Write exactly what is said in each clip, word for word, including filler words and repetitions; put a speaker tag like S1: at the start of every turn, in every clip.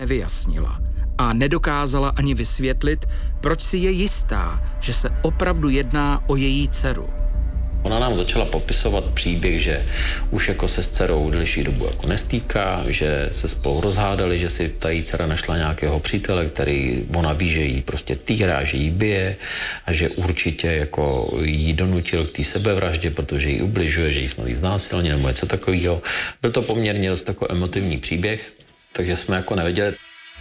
S1: nevyjasnila a nedokázala ani vysvětlit, proč si je jistá, že se opravdu jedná o její dceru.
S2: Ona nám začala popisovat příběh, že už jako se s dcerou delší dobu jako nestýká, že se spolu rozhádali, že si ta její dcera našla nějakého přítele, který ona ví, že jí prostě týrá, že jí bije a že určitě jako jí donutil k té sebevraždě, protože jí ubližuje, že jí snad jí znásilně nebo něco takového. Byl to poměrně dost jako emotivní příběh, takže jsme jako nevěděli.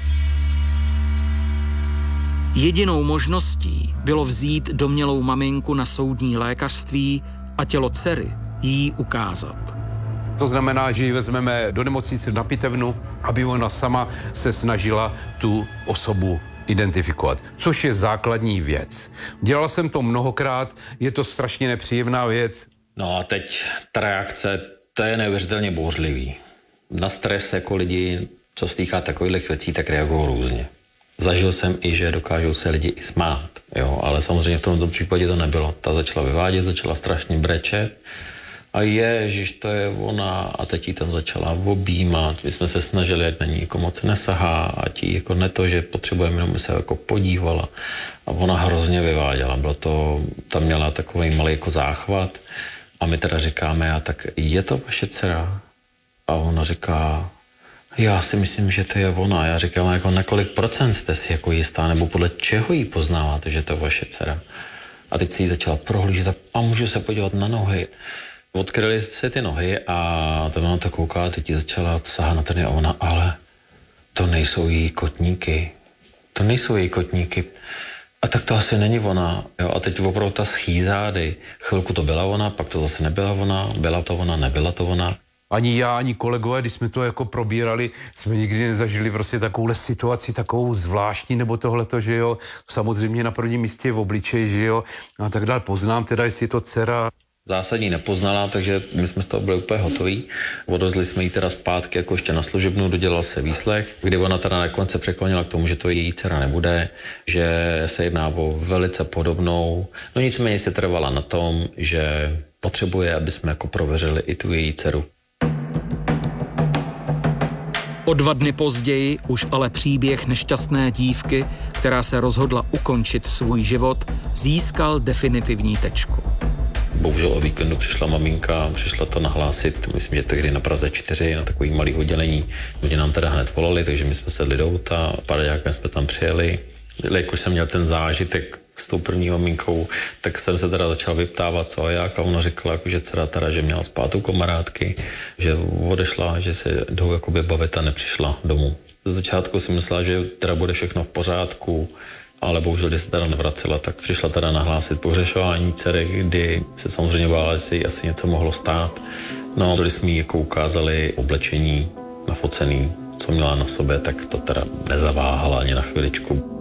S1: Jedinou možností bylo vzít domnělou maminku na soudní lékařství a tělo dcery jí ukázat.
S3: To znamená, že ji vezmeme do nemocnice na pitevnu, aby ona sama se snažila tu osobu identifikovat, což je základní věc. Dělal jsem to mnohokrát, je to strašně nepříjemná věc.
S2: No a teď ta reakce, to je neuvěřitelně bouřlivý. Na stres jako lidi, co se týká takových věcí, tak reagují různě. Zažil jsem i, že dokážou se lidi i smát, jo, ale samozřejmě v tomto případě to nebylo. Ta začala vyvádět, začala strašně brečet a ježiš, to je ona a teď jí tam začala objímat. My jsme se snažili, ať na ní jako moc nesahá, ať jí jako ne to, že potřebujeme, jenom se jako podívala a ona hrozně vyváděla. Bylo to, tam měla takový malý jako záchvat a my teda říkáme, a tak je to vaše dcera? A ona říká, já si myslím, že to je ona. Já říkám, jako na kolik procent jste si jako jistá, nebo podle čeho jí poznáváte, že to je vaše dcera. A teď si jí začala prohlížet a můžu se podívat na nohy. Odkryly se ty nohy a tam ona to kouká, teď jí začala sahat na trny a ona, ale to nejsou její kotníky. To nejsou její kotníky. A tak to asi není ona. Jo? A teď opravdu ta schýzády. Chvilku to byla ona, pak to zase nebyla ona, byla to ona, nebyla to ona.
S3: Ani já, ani kolegové, když jsme to jako probírali, jsme nikdy nezažili prostě takovouhle situaci, takovou zvláštní nebo tohleto, že jo. Samozřejmě na prvním místě je v obličeji, že jo. A tak dále poznám teda, jestli je to dcera.
S2: Zásadní nepoznala, takže my jsme z toho byli úplně hotoví. Odvezli jsme ji teda zpátky jako ještě na služebnu, dodělal se výslech, kdy ona teda nakonec se překlonila k tomu, že to její dcera nebude, že se jedná o velice podobnou. No nicméně se trvala na tom, že potřebuje, aby jsme jako prověřili i tu její dceru.
S1: O dva dny později už ale příběh nešťastné dívky, která se rozhodla ukončit svůj život, získal definitivní tečku.
S2: Bohužel o víkendu přišla maminka, přišla to nahlásit, myslím, že tehdy na Praze čtyři, na takový malý oddělení. Lidi nám teda hned volali, takže my jsme sedli do auta, paraďákem jsme tam přijeli. Jakož jsem měl ten zážitek s tou první maminkou, tak jsem se teda začal vyptávat, co a jak, a ona říkala, jako, že dcera teda, že měla spát u kamarádky, že odešla, že se jdou jakoby bavit a nepřišla domů. Z začátku si myslela, že teda bude všechno v pořádku, ale bohužel, když se teda nevracela, tak přišla teda nahlásit pohřešování dcery, kdy se samozřejmě bála, že si asi něco mohlo stát. No, když jsme jí jako ukázali oblečení nafocený, co měla na sobě, tak to teda nezaváhala ani na chviličku.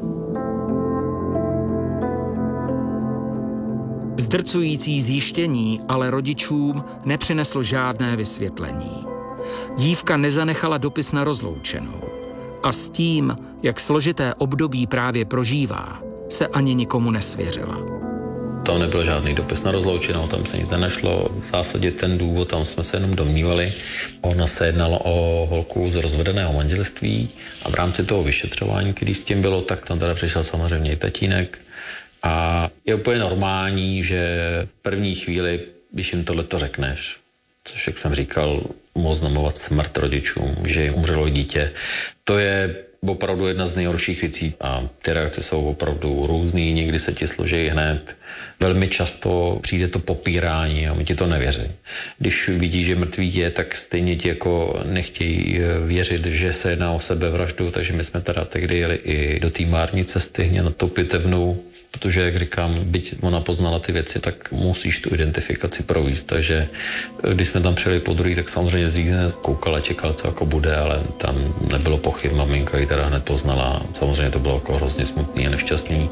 S1: Zdrcující zjištění ale rodičům nepřineslo žádné vysvětlení. Dívka nezanechala dopis na rozloučenou a s tím, jak složité období právě prožívá, se ani nikomu nesvěřila.
S2: Tam nebyl žádný dopis na rozloučenou, tam se nic nenašlo. V zásadě ten důvod, tam jsme se jenom domnívali. Ona se jednalo o holku z rozvedeného manželství a v rámci toho vyšetřování, když s tím bylo, tak tam teda přišel samozřejmě i tatínek. A je úplně normální, že v první chvíli, když jim tohleto řekneš, což, jak jsem říkal, oznamovat smrt rodičům, že jim umřelo dítě, to je opravdu jedna z nejhorších věcí a ty reakce jsou opravdu různý, někdy se ti složí hned. Velmi často přijde to popírání a my ti to nevěří. Když vidí, že mrtvý je, tak stejně ti jako nechtějí věřit, že se jedná o sebevraždu, takže my jsme teda tehdy jeli i do té mární cesty, na tou pitevnu, protože, jak říkám, byť ona poznala ty věci, tak musíš tu identifikaci provést. Takže když jsme tam přijeli po druhý, tak samozřejmě zřízeně koukala, čekala, co jako bude, ale tam nebylo pochyb, maminka ji teda hned poznala. Samozřejmě to bylo jako hrozně smutný a nešťastný.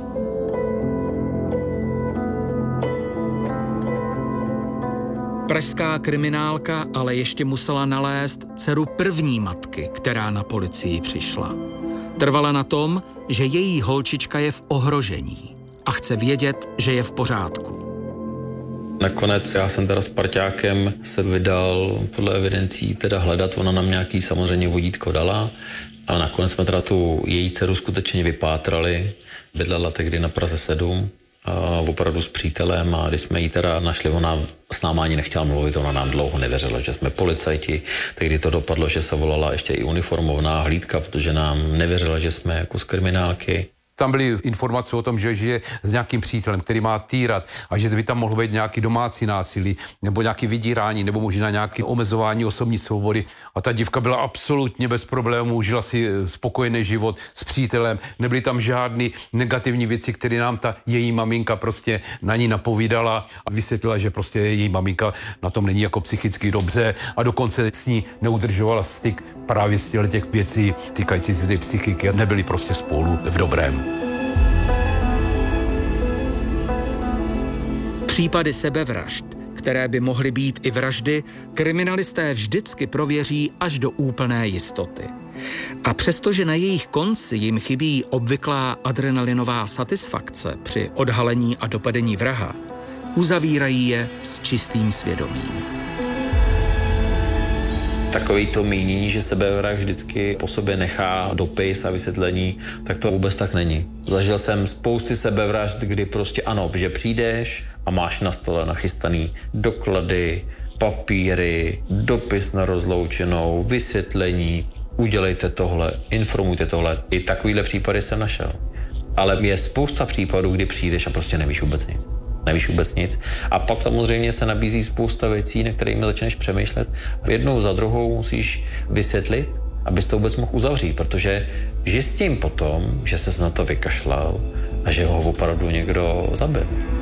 S1: Pražská kriminálka ale ještě musela nalézt dceru první matky, která na policii přišla. Trvala na tom, že její holčička je v ohrožení a chce vědět, že je v pořádku.
S2: Nakonec já jsem teda s parťákem se vydal podle evidencí teda hledat, ona nám nějaký samozřejmě vodítko dala A nakonec jsme teda tu její dceru skutečně vypátrali. Bydlela tehdy na Praze sedm, a opravdu s přítelem, a když jsme ji teda našli, ona s náma ani nechtěla mluvit, ona nám dlouho nevěřila, že jsme policajti. Tehdy to dopadlo, že se volala ještě i uniformovaná hlídka, protože nám nevěřila, že jsme jako z kriminálky.
S3: Tam byly informace o tom, že žije s nějakým přítelem, který má týrat, a že by tam mohlo být nějaký domácí násilí, nebo nějaký vydírání, nebo možná nějaké omezování osobní svobody. A ta dívka byla absolutně bez problémů, žila si spokojený život s přítelem, nebyly tam žádné negativní věci, které nám ta její maminka prostě na ní napovídala a vysvětlila, že prostě její maminka na tom není jako psychicky dobře, a dokonce s ní neudržovala styk právě z těch věcí týkající se té psychiky, a nebyli prostě spolu v dobrém.
S1: Případy sebevražd, které by mohly být i vraždy, kriminalisté vždycky prověří až do úplné jistoty. A přestože na jejich konci jim chybí obvyklá adrenalinová satisfakce při odhalení a dopadení vraha, uzavírají je s čistým svědomím.
S2: Takový to mínění, že sebevrah vždycky po sobě nechá dopis a vysvětlení, tak to vůbec tak není. Zažil jsem spousty sebevražd, kdy prostě ano, že přijdeš a máš na stole nachystaný doklady, papíry, dopis na rozloučenou, vysvětlení, udělejte tohle, informujte tohle. I takovýhle případy jsem našel. Ale je spousta případů, kdy přijdeš a prostě nevíš vůbec nic. Nevíš vůbec nic. A pak samozřejmě se nabízí spousta věcí, na kterými začneš přemýšlet. Jednou za druhou musíš vysvětlit, abys to vůbec mohl uzavřít, protože žij s tím potom, že ses na to vykašlal a že ho opravdu někdo zabil.